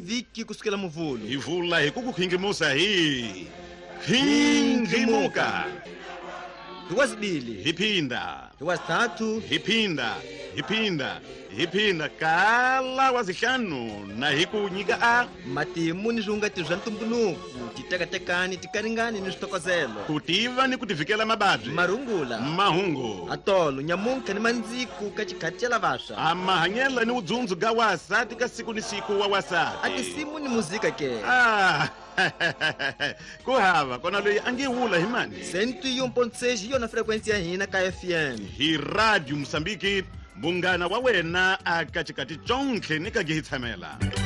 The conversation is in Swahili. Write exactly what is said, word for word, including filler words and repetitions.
viki kusukela muvulu. Hivula hikukuhingimusa hii. Hingimuka. Hiwazibili. Hipinda. Hiwazithathu. Hipinda. Hipinda. Hipinda. Kala wazihanu na hikunyika a. Matimu ni zungati za ntumbuluku. Titekatekani tikaringani ni zitokozelo. Kutiva ni kutifikela mabadzi. Marungula. Mahungu. Atolo nyamunka ni manziku kachikati ya lavasha. Amahanyela ni udzunzu ga wasati ka siku ni siku wa wasati. Ati simu ni muzika ke. Ah. Kuhava kona loyi angiwula himani. Sentu iyo mponseji iyo na frekwensia hina ka F M. Hi Radio Msambiki. Bungana wa wena akachikati chonke nikagihitsamela.